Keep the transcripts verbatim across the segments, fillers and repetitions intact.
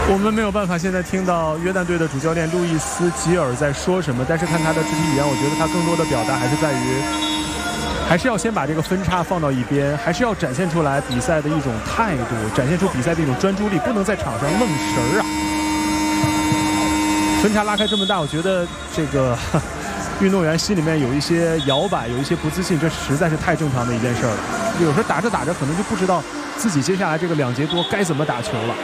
我们没有办法现在听到约旦队的主教练路易斯·吉尔在说什么，但是看他的肢体语言，我觉得他更多的表达还是在于，还是要先把这个分差放到一边，还是要展现出来比赛的一种态度，展现出比赛的一种专注力，不能在场上愣神儿啊。分差拉开这么大，我觉得这个运动员心里面有一些摇摆，有一些不自信，这实在是太正常的一件事儿了。有时候打着打着，可能就不知道自己接下来这个两节多该怎么打球了。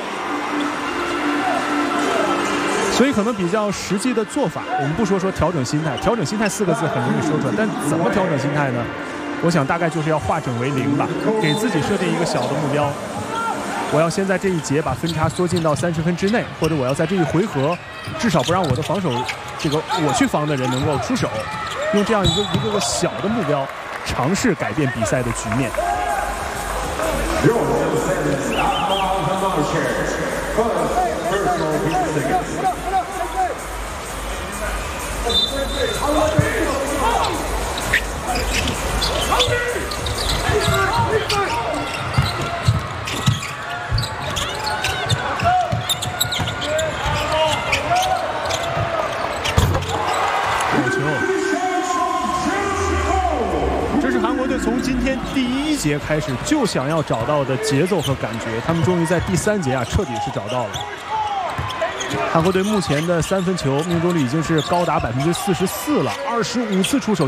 所以可能比较实际的做法，我们不说说调整心态，调整心态四个字很容易说出来，但怎么调整心态呢？我想大概就是要化整为零吧，给自己设定一个小的目标。我要先在这一节把分差缩进到三十分之内，或者我要在这一回合至少不让我的防守这个我去防的人能够出手，用这样一个一个个小的目标尝试改变比赛的局面。这是韩国队从今天第一节开始就想要找到的节奏和感觉，他们终于在第三节啊彻底是找到了。韩国队目前的三分球命中率已经是高达百分之四十四了，二十五次出手。